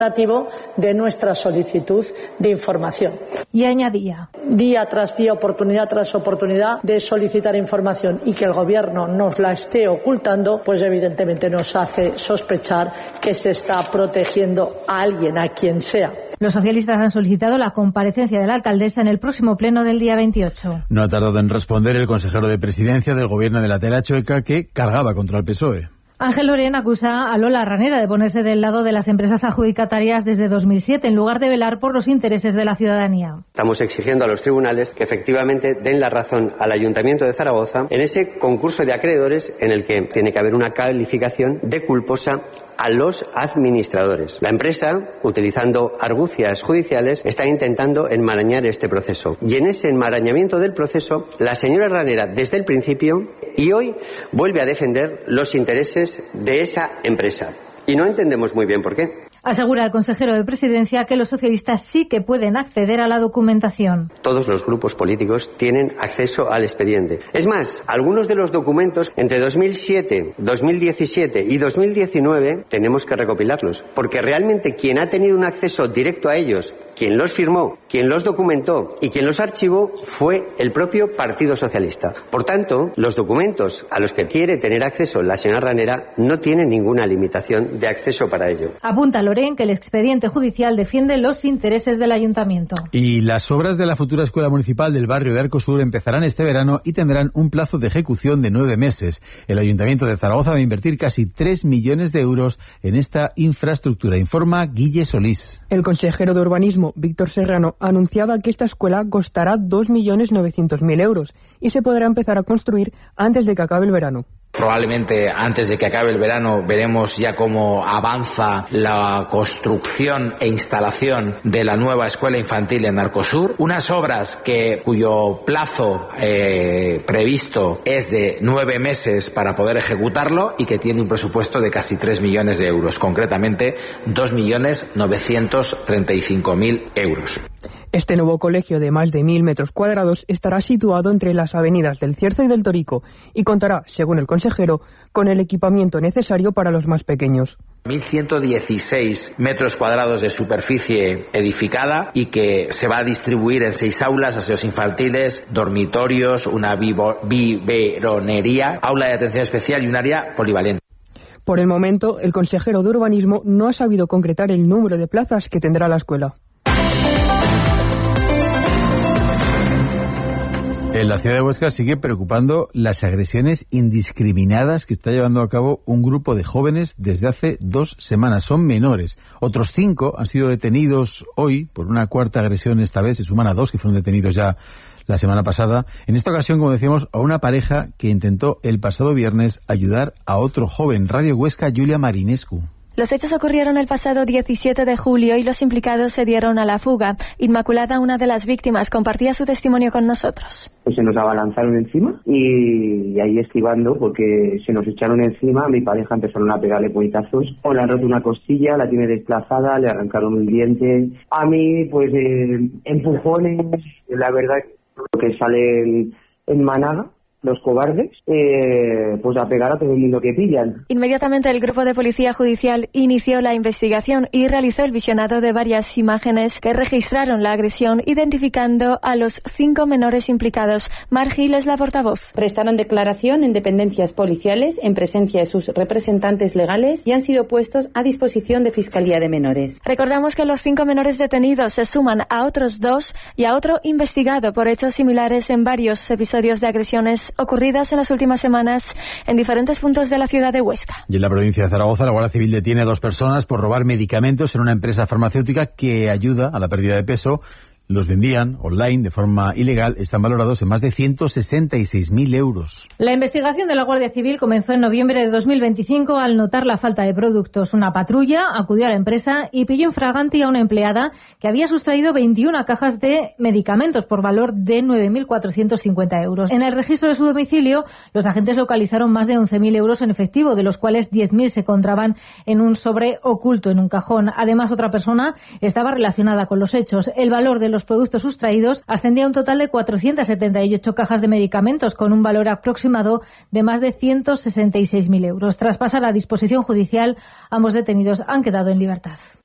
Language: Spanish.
de nuestra solicitud de información. Y añadía: día tras día, oportunidad tras oportunidad de solicitar información y que el Gobierno nos la esté ocultando, pues evidentemente nos hace sospechar que se está protegiendo a alguien, a quien sea. Los socialistas han solicitado la comparecencia de la alcaldesa en el próximo pleno del día 28. No ha tardado en responder el consejero de Presidencia del Gobierno de la Tela Chueca, que cargaba contra el PSOE. Ángel Lorén acusa a Lola Ranera de ponerse del lado de las empresas adjudicatarias desde 2007 en lugar de velar por los intereses de la ciudadanía. Estamos exigiendo a los tribunales que efectivamente den la razón al Ayuntamiento de Zaragoza en ese concurso de acreedores en el que tiene que haber una calificación de culposa a los administradores. La empresa, utilizando argucias judiciales, está intentando enmarañar este proceso. Y en ese enmarañamiento del proceso, la señora Ranera, desde el principio y hoy, vuelve a defender los intereses de esa empresa. Y no entendemos muy bien por qué. Asegura el consejero de Presidencia que los socialistas sí que pueden acceder a la documentación. Todos los grupos políticos tienen acceso al expediente. Es más, algunos de los documentos entre 2007, 2017 y 2019 tenemos que recopilarlos, porque realmente quien ha tenido un acceso directo a ellos, quien los firmó, quien los documentó y quien los archivó fue el propio Partido Socialista. Por tanto, los documentos a los que quiere tener acceso la señora Ranera no tienen ninguna limitación de acceso para ello. Apunta Lorén que el expediente judicial defiende los intereses del ayuntamiento. Y las obras de la futura escuela municipal del barrio de Arcosur empezarán este verano y tendrán un plazo de ejecución de 9 meses. El Ayuntamiento de Zaragoza va a invertir casi 3 millones de euros en esta infraestructura, informa Guille Solís. El consejero de Urbanismo, Víctor Serrano, anunciaba que esta escuela costará 2.900.000 euros y se podrá empezar a construir antes de que acabe el verano. Probablemente antes de que acabe el verano veremos ya cómo avanza la construcción e instalación de la nueva escuela infantil en Arcosur. Unas obras cuyo plazo previsto es de 9 meses para poder ejecutarlo y que tiene un presupuesto de casi 3 millones de euros, concretamente 2.935.000 euros. Este nuevo colegio de más de 1.000 metros cuadrados estará situado entre las avenidas del Cierzo y del Torico y contará, según el consejero, con el equipamiento necesario para los más pequeños. 1.116 metros cuadrados de superficie edificada y que se va a distribuir en 6 aulas, aseos infantiles, dormitorios, una biberonería, aula de atención especial y un área polivalente. Por el momento, el consejero de Urbanismo no ha sabido concretar el número de plazas que tendrá la escuela. En la ciudad de Huesca sigue preocupando las agresiones indiscriminadas que está llevando a cabo un grupo de jóvenes desde hace 2 semanas. Son menores. Otros 5 han sido detenidos hoy por una cuarta agresión. Esta vez se suman a 2 que fueron detenidos ya la semana pasada. En esta ocasión, como decíamos, a una pareja que intentó el pasado viernes ayudar a otro joven. Radio Huesca, Julia Marinescu. Los hechos ocurrieron el pasado 17 de julio y los implicados se dieron a la fuga. Inmaculada, una de las víctimas, compartía su testimonio con nosotros. Pues se nos abalanzaron encima y ahí esquivando, porque se nos echaron encima, mi pareja empezaron a pegarle puñetazos. O le han roto una costilla, la tiene desplazada, le arrancaron un diente. A mí, pues, empujones, la verdad que salen en manada. Los cobardes, pues a pegar a todo el mundo que pillan. Inmediatamente el grupo de policía judicial inició la investigación y realizó el visionado de varias imágenes que registraron la agresión, identificando a los 5 menores implicados. Mar Gil es la portavoz. Prestaron declaración en dependencias policiales en presencia de sus representantes legales y han sido puestos a disposición de Fiscalía de Menores. Recordamos que los 5 menores detenidos se suman a otros 2 y a otro investigado por hechos similares en varios episodios de agresiones ocurridas en las últimas semanas en diferentes puntos de la ciudad de Huesca. Y en la provincia de Zaragoza, la Guardia Civil detiene a 2 personas por robar medicamentos en una empresa farmacéutica que ayuda a la pérdida de peso. Los vendían online de forma ilegal, están valorados en más de 166.000 euros. La investigación de la Guardia Civil comenzó en noviembre de 2025 al notar la falta de productos. Una patrulla acudió a la empresa y pilló en fraganti a una empleada que había sustraído 21 cajas de medicamentos por valor de 9.450 euros. En el registro de su domicilio, los agentes localizaron más de 11.000 euros en efectivo, de los cuales 10.000 se encontraban en un sobre oculto en un cajón. Además, otra persona estaba relacionada con los hechos. El valor de los productos sustraídos ascendía a un total de 478 cajas de medicamentos con un valor aproximado de más de 166.000 euros. Tras pasar a disposición judicial, ambos detenidos han quedado en libertad.